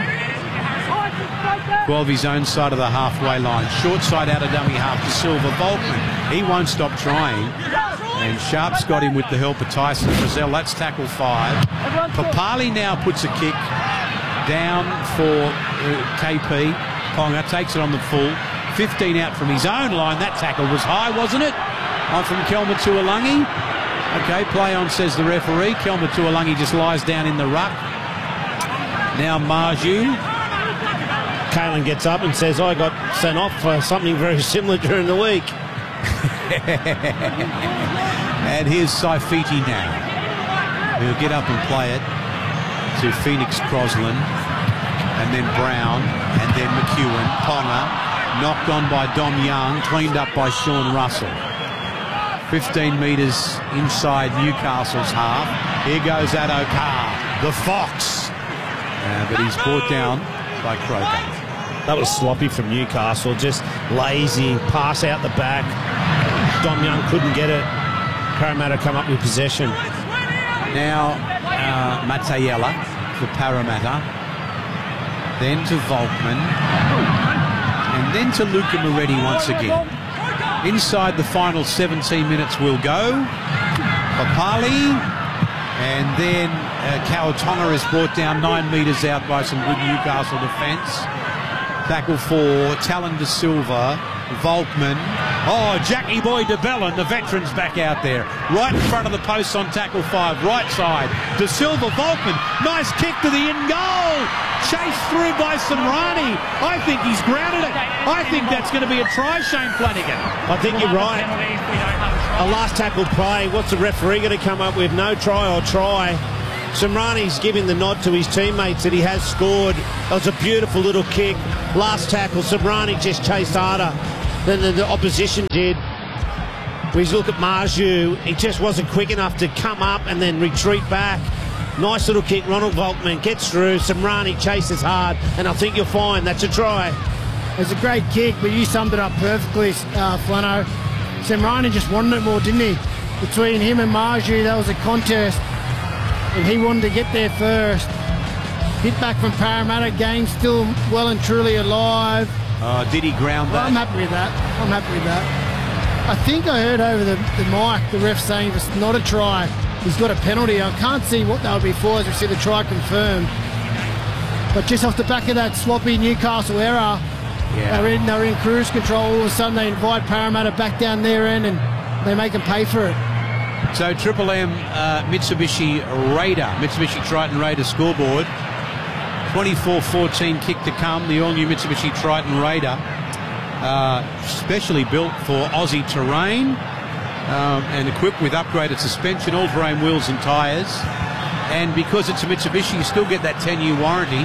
12 his own side of the halfway line. Short side out of dummy half to Silva. Volkman, he won't stop trying. And Sharp's got him with the help of Tyson Frizzell. That's tackle 5. Papali now puts a kick down for KP. Ponga takes it on the full. 15 out from his own line. That tackle was high, wasn't it? On from Kelma Tuolangi. Okay, play on, says the referee. Kelma Tuolangi just lies down in the ruck. Now Marju. Kalen gets up and says, I got sent off for something very similar during the week. And here's Saifiti now. He'll get up and play it to Phoenix Crosland. And then Brown. And then McEwen. Ponga. Knocked on by Dom Young. Cleaned up by Sean Russell. 15 metres inside Newcastle's half. Here goes Adokar, the Fox. But he's brought down by Croker. That was sloppy from Newcastle, just lazy, pass out the back. Dom Young couldn't get it. Parramatta come up with possession. Now Matayela for Parramatta. Then to Volkman. And then to Luca Moretti once again. Inside the final 17 minutes will go. Papali. And then Kawatonga is brought down 9 metres out by some good Newcastle defence. Tackle for Talon De Silva, Volkman. Oh, Jackie Boy DeBellin, the veteran's back out there. Right in front of the post on tackle 5, right side. De Silva, Volkman, nice kick to the in goal. Chased through by Samrani. I think he's grounded it. I think that's going to be a try, Shane Flanagan. I think you're right. A last tackle play. What's the referee going to come up with? No try or try. Samrani's giving the nod to his teammates that he has scored. That was a beautiful little kick. Last tackle, Samrani just chased harder than the opposition did. We look at Marju. He just wasn't quick enough to come up and then retreat back. Nice little kick. Ronald Volkman gets through. Samrani chases hard, and I think you'll find that's a try. It's a great kick, but you summed it up perfectly, Flano. Samrani just wanted it more, didn't he? Between him and Marju, that was a contest, and he wanted to get there first. Hit back from Parramatta, game still well and truly alive. Did he ground that? I'm happy with that. I'm happy with that. I think I heard over the mic the ref saying it's not a try. He's got a penalty. I can't see what that would be for as we see the try confirmed. But just off the back of that sloppy Newcastle error, they're in cruise control. All of a sudden they invite Parramatta back down their end and they make them pay for it. So Triple M Mitsubishi Triton Raider scoreboard. 24-14 kick to come. The all-new Mitsubishi Triton Raider. Specially built for Aussie terrain and equipped with upgraded suspension, all-terrain wheels and tyres. And because it's a Mitsubishi, you still get that 10-year warranty.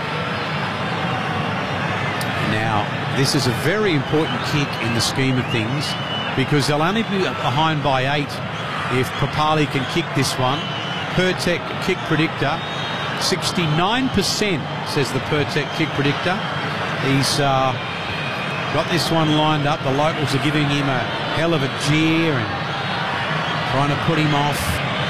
Now, this is a very important kick in the scheme of things because they'll only be behind by 8 if Papali can kick this one. Pertec kick predictor, 69% says the Pertec kick predictor. He's got this one lined up. The locals are giving him a hell of a jeer and trying to put him off.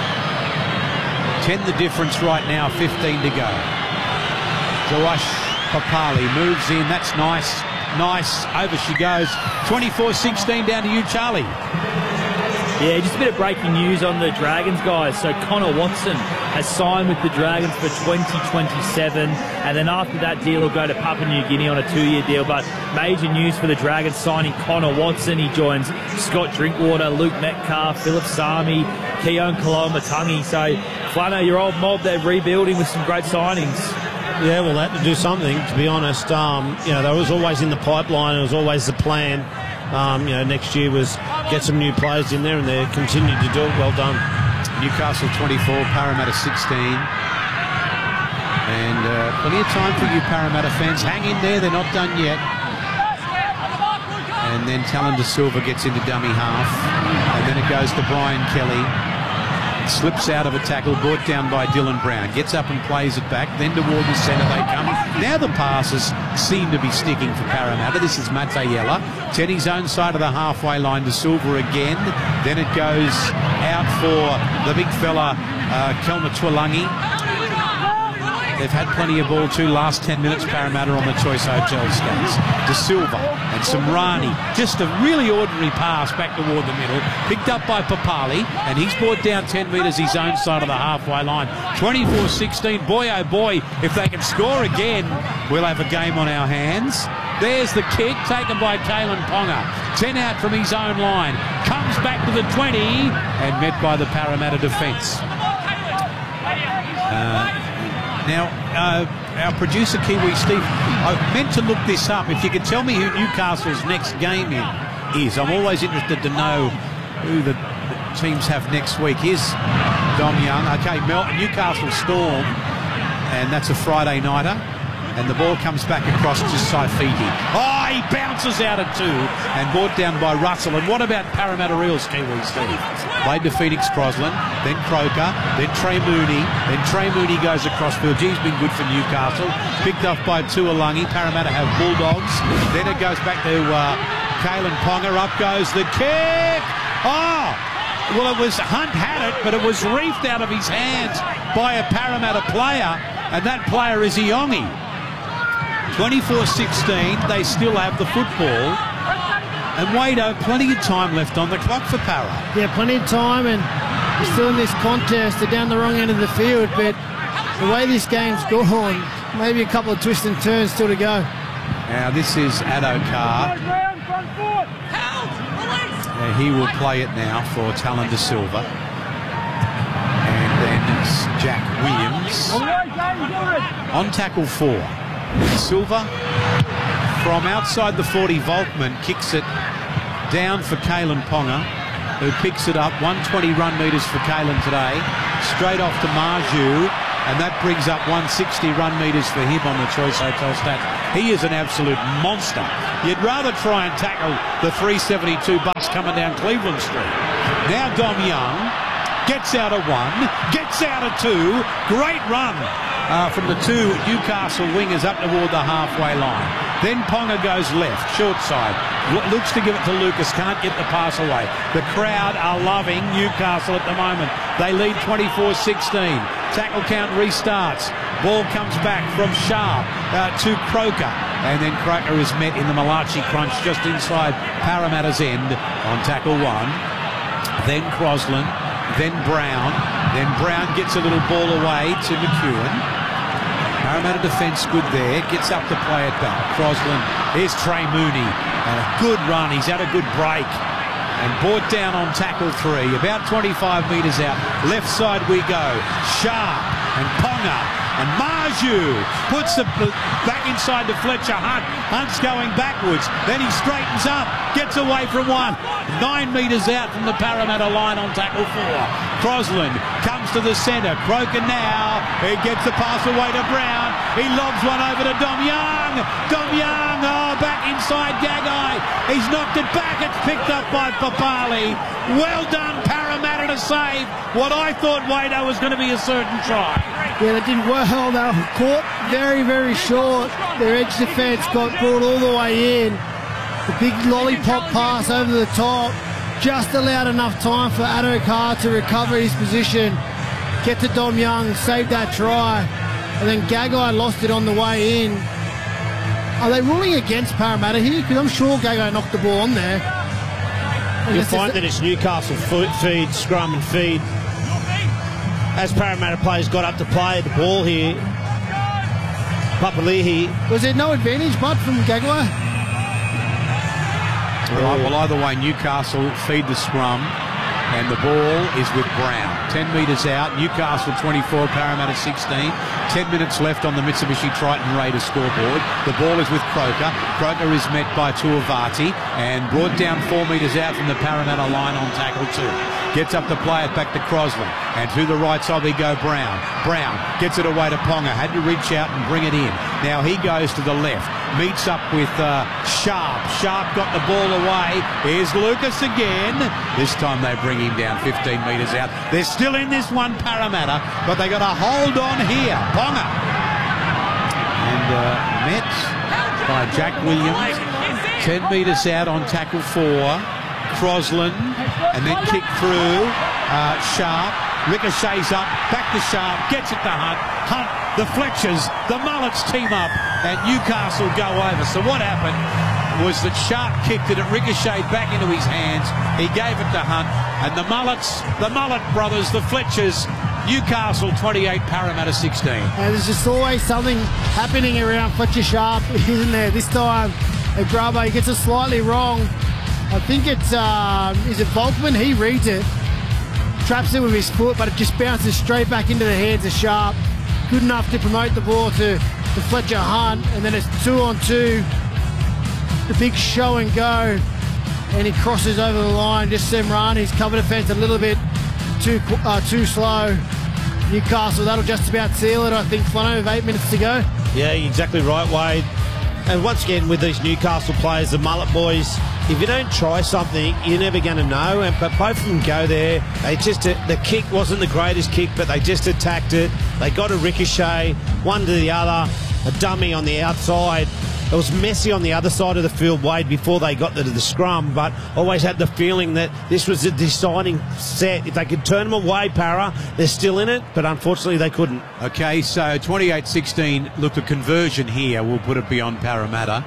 10 the difference right now, 15 to go. Joash Papali moves in. That's nice. Nice. Over she goes. 24-16 down to you, Charlie. Yeah, just a bit of breaking news on the Dragons, guys. So Connor Watson has signed with the Dragons for 2027, and then after that deal, he'll go to Papua New Guinea on a 2-year deal. But major news for the Dragons signing Connor Watson. He joins Scott Drinkwater, Luke Metcalf, Philip Sami, Keon Koloamatangi. So, Flano, your old mob, they're rebuilding with some great signings. Yeah, well, they had to do something, to be honest. That was always in the pipeline. It was always the plan. Next year was get some new players in there, and they continued to do it. Well done. Newcastle 24, Parramatta 16. And plenty of time for you Parramatta fans. Hang in there, they're not done yet. And then Talon De Silva gets into dummy half. And then it goes to Brian Kelly. Slips out of a tackle, brought down by Dylan Brown. Gets up and plays it back. Then toward the centre they come. Now the passes seem to be sticking for Parramatta. This is Matayella. Teddy's own side of the halfway line to Silver again. Then it goes out for the big fella, Kelma Twilangi. They've had plenty of ball too. Last 10 minutes, Parramatta on the Choice Hotel skates. De Silva and Samrani. Just a really ordinary pass back toward the middle. Picked up by Papali, and he's brought down 10 metres his own side of the halfway line. 24-16. Boy, oh boy, if they can score again, we'll have a game on our hands. There's the kick taken by Kalen Ponga. 10 out from his own line. Comes back to the 20 and met by the Parramatta defence. Now, our producer, Kiwi Steve, I meant to look this up. If you could tell me who Newcastle's next game is. I'm always interested to know who the teams have next week. Here's Dom Young. Okay, Newcastle Storm, and that's a Friday nighter. And the ball comes back across to Saifiti. Oh, he bounces out at 2 and brought down by Russell. And what about Parramatta Eels, Kiwi Steve? Played to Phoenix Crosland, then Croker, then Trey Mooney. Then Trey Mooney goes across field. He's been good for Newcastle. Picked off by Tuolangi. Parramatta have Bulldogs. Then it goes back to Kalen Ponga. Up goes the kick. Oh! Well, it was Hunt had it, but it was reefed out of his hands by a Parramatta player. And that player is Iongi. 24-16, they still have the football. And Wado, plenty of time left on the clock for Para. Yeah, plenty of time, and we're still in this contest. They're down the wrong end of the field, but the way this game's gone, maybe a couple of twists and turns still to go. Now this is Addo-Carr. He will play it now for Talon De Silva. And then it's Jack Williams. On tackle 4. De Silva from outside the 40, Volkman kicks it down for Kalen Ponga, who picks it up. 120 run metres for Kalen today. Straight off to Marju. And that brings up 160 run metres for him on the Choice Hotel stats. He is an absolute monster. You'd rather try and tackle the 372 bus coming down Cleveland Street. Now Dom Young gets out of 1, gets out of 2. Great run from the 2 Newcastle wingers up toward the halfway line. Then Ponga goes left, short side. Looks to give it to Lucas, can't get the pass away. The crowd are loving Newcastle at the moment. They lead 24-16. Tackle count restarts. Ball comes back from Sharp to Croker. And then Croker is met in the Malachi crunch just inside Parramatta's end on tackle 1. Then Crosland. Then Brown. Then Brown gets a little ball away to McEwen. Parramatta defence good there. Gets up to play it back. Crosland. Here's Trey Mooney. And a good run. He's had a good break. And brought down on tackle 3. About 25 metres out. Left side we go. Sharp and Ponga. And Marju puts the back inside to Fletcher Hunt. Hunt's going backwards. Then he straightens up. Gets away from 1. 9 metres out from the Parramatta line on tackle 4. Crosland comes to the centre. Croker now. He gets the pass away to Brown. He lobs one over to Dom Young. Dom Young, back inside Gagai. He's knocked it back. It's picked up by Papali. Well done, Parramatta, to save what I thought, Wado, was going to be a certain try. Yeah, they did well. They were caught very, very short. Their edge defence got brought all the way in. The big lollipop pass over the top just allowed enough time for Addo-Carr to recover his position, get to Dom Young, save that try, and then Gagai lost it on the way in. Are they ruling against Parramatta here? Because I'm sure Gagai knocked the ball on there. You'll find that it's Newcastle feed, scrum and feed. As Parramatta players got up to play the ball here, Papali'i. Was there no advantage, Bud, from Gagai? Well, either way, Newcastle feed the scrum, and the ball is with Brown. 10 metres out, Newcastle 24, Parramatta 16. 10 minutes left on the Mitsubishi Triton Raiders scoreboard. The ball is with Croker. Croker is met by Tuivasa and brought down 4 metres out from the Parramatta line on tackle 2. Gets up to play it back to Crosland. And to the right side we go Brown. Brown gets it away to Ponga. Had to reach out and bring it in. Now he goes to the left. Meets up with Sharp. Sharp got the ball away. Here's Lucas again. This time they bring him down 15 metres out. They're still in this one, Parramatta, but they got a hold on here. Ponga. And met by Jack Williams. 10 metres out on tackle 4. Crosland. And then kick through. Sharp. Ricochets up. Back to Sharp. Gets it to Hunt. Hunt. The Fletchers, the Mullets team up, and Newcastle go over. So what happened was that Sharp kicked it, it ricocheted back into his hands. He gave it to Hunt, and the Mullet brothers, the Fletchers, Newcastle 28, Parramatta 16. And there's just always something happening around Fletcher Sharp, isn't there? This time, Grubber, he gets it slightly wrong. I think it's, is it Volkman? He reads it, traps it with his foot, but it just bounces straight back into the hands of Sharp. Good enough to promote the ball to Fletcher Hunt, and then it's 2-on-2. The big show and go, and he crosses over the line. Just Semrani's cover defence a little bit too slow. Newcastle, that'll just about seal it, I think, Flano, with 8 minutes to go. Yeah, exactly right, Wade. And once again, with these Newcastle players, the Mullet boys, if you don't try something, you're never going to know. But both of them go there. They just the kick wasn't the greatest kick, but they just attacked it. They got a ricochet, one to the other, a dummy on the outside. It was messy on the other side of the field, Wade, before they got to the scrum, but always had the feeling that this was a deciding set. If they could turn them away, Para, they're still in it, but unfortunately they couldn't. Okay, so 28-16, look, a conversion here. We'll put it beyond Parramatta.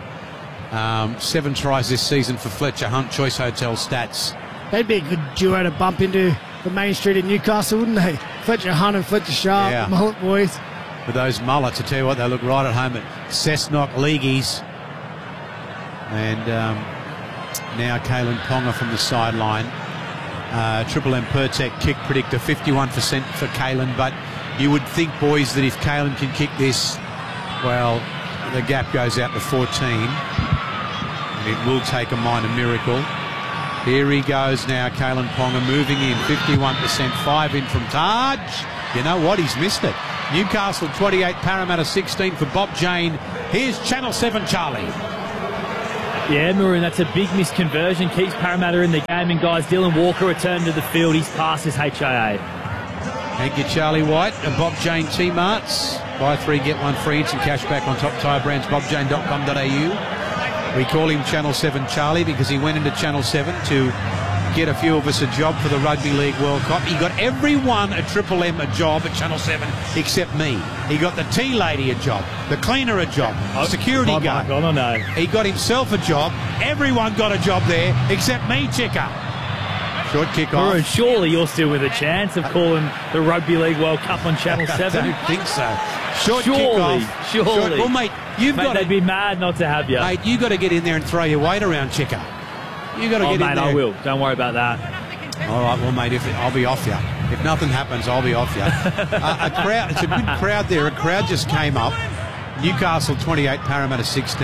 7 tries this season for Fletcher Hunt, Choice Hotel stats. They'd be a good duo to bump into the main street in Newcastle, wouldn't they? Fletcher Hunt and Fletcher Sharp, yeah. Mullet boys. With those Mullets, I tell you what, they look right at home at Cessnock Leagueies. And now Kalen Ponga from the sideline. Triple M Pertec kick predictor, 51% for Kalen. But you would think, boys, that if Kalen can kick this, well, the gap goes out to 14. And it will take a minor miracle. Here he goes now, Kalen Ponga moving in, 51%, 5 in from Taj. You know what? He's missed it. Newcastle 28, Parramatta 16 for Bob Jane. Here's Channel 7 Charlie. Yeah, Maroon, that's a big misconversion. Keeps Parramatta in the game. And, guys, Dylan Walker returned to the field. He's past his HIA. Thank you, Charlie White. And Bob Jane T-Marts. Buy 3, get 1 free. Instant cash back on top tyre brands, bobjane.com.au. We call him Channel 7 Charlie because he went into Channel 7 to get a few of us a job for the Rugby League World Cup. He got everyone at Triple M a job at Channel 7 except me. He got the tea lady a job, the cleaner a job, the security guard. I don't know. He got himself a job. Everyone got a job there except me, Chicker. Short kick off. Maroon, surely you're still with a chance of calling the Rugby League World Cup on Channel 7? I don't think so. Short kick off. Surely. Well, mate, they'd be mad not to have you. Mate, you got to get in there and throw your weight around, Chicker. You got to get in there. I will. Don't worry about that. All right, well, mate, I'll be off you. If nothing happens, I'll be off you. A crowd. It's a good crowd there. A crowd just came up. Newcastle 28, Parramatta 16.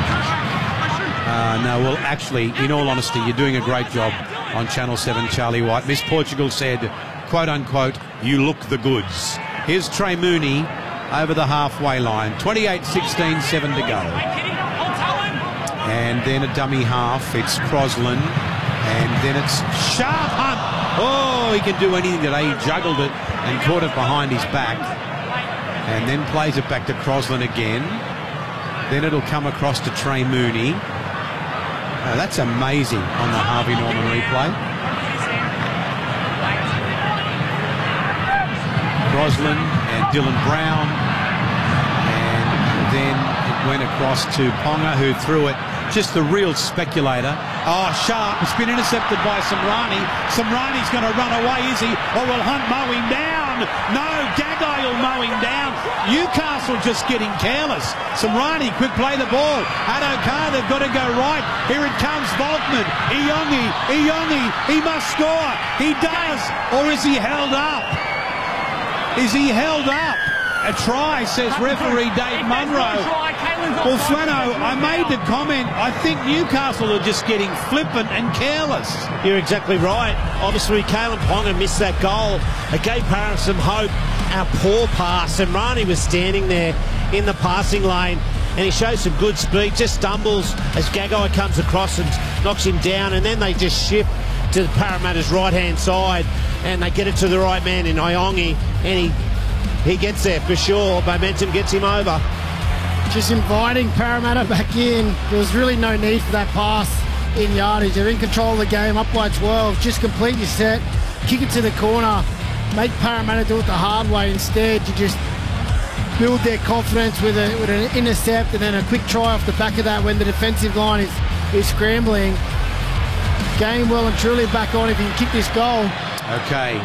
No, well, actually, in all honesty, you're doing a great job on Channel 7, Charlie White. Miss Portugal said, quote unquote, you look the goods. Here's Trey Mooney over the halfway line. 28-16, 7 to go. And then a dummy half. It's Crosland. And then it's Sharp Hunt. Oh, he can do anything today. He juggled it and caught it behind his back. And then plays it back to Crosland again. Then it'll come across to Trey Mooney. Oh, that's amazing on the Harvey Norman replay. Crosland and Dylan Brown. And then it went across to Ponga, who threw it. Just the real speculator. Oh, Sharp. It's been intercepted by Samrani. Samrani's going to run away, is he? Or will Hunt mow him down? No, Gagai will mow him down. Newcastle just getting careless. Samrani, quick play the ball. Adokar, they've got to go right. Here it comes, Volkman. Iongi, he must score. He does. Or is he held up? Is he held up? A try, says referee Dave Munro. Well, Flano, I made the comment. I think Newcastle are just getting flippant and careless. You're exactly right. Obviously, Kalen Ponga missed that goal. It gave Parramatta some hope. Our poor pass. And Rani was standing there in the passing lane, and he shows some good speed. Just stumbles as Gagai comes across and knocks him down, and then they just shift to the Parramatta's right-hand side, and they get it to the right man in Iongi, and he gets there for sure. Momentum gets him over. Just inviting Parramatta back in. There was really no need for that pass in yardage. They're in control of the game, up by 12. Just complete your set, kick it to the corner, make Parramatta do it the hard way. Instead, you just build their confidence with an intercept and then a quick try off the back of that when the defensive line is scrambling. Game well and truly back on if you can kick this goal. Okay,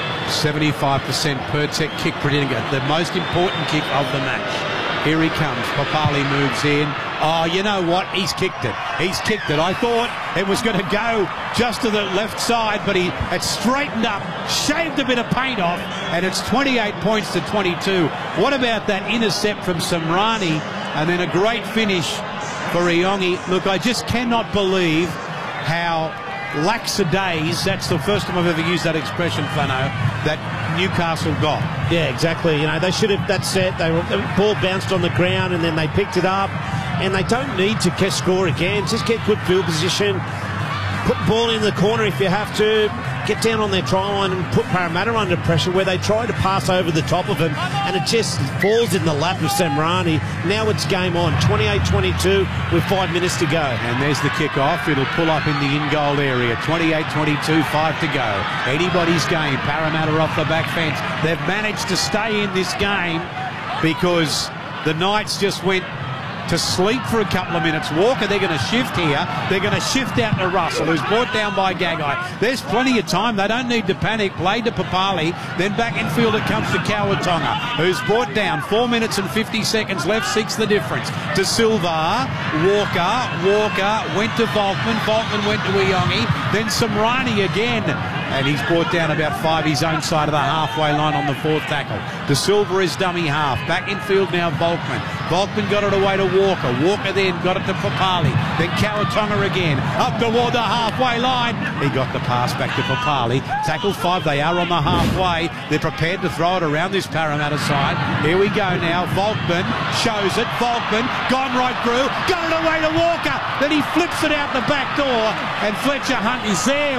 75% Pertec kick predictor, the most important kick of the match. Here he comes. Papali moves in. Oh, you know what? He's kicked it. He's kicked it. I thought it was going to go just to the left side, but it straightened up, shaved a bit of paint off, and it's 28 points to 22. What about that intercept from Samrani and then a great finish for Iongi? Look, I just cannot believe how laxadays, that's the first time I've ever used that expression, Fano, that Newcastle got. Yeah, exactly. You know, they should have, that's it. The ball bounced on the ground and then they picked it up, and they don't need to score again. Just get good field position, put the ball in the corner if you have to, get down on their try line and put Parramatta under pressure where they try to pass over the top of him and it just falls in the lap of Samrani. Now it's game on, 28-22 with 5 minutes to go. And there's the kick-off. It'll pull up in the in-goal area. 28-22, 5 to go. Anybody's game. Parramatta off the back fence. They've managed to stay in this game because the Knights just went to sleep for a couple of minutes. Walker, they're going to shift here. They're going to shift out to Russell, who's brought down by Gagai. There's plenty of time. They don't need to panic. Played to Papali. Then back in field it comes to Kawatonga, who's brought down. 4 minutes and 50 seconds left. 6 the difference. To Silva. Walker went to Volkman. Volkman went to Iongi. Then Samrani again. And he's brought down about 5 his own side of the halfway line on the 4th tackle. De Silva is dummy half. Back in field now, Volkman. Volkman got it away to Walker. Walker then got it to Papali. Then Kawatonga again. Up toward the halfway line. He got the pass back to Papali. Tackle 5. They are on the halfway. They're prepared to throw it around this Parramatta side. Here we go now. Volkman shows it. Volkman gone right through. Got it away to Walker. Then he flips it out the back door. And Fletcher Hunt is there.